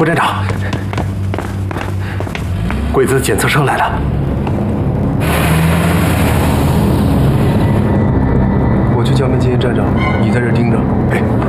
副站长，鬼子检测车来了。我去江门接应站长，你在这盯着。哎。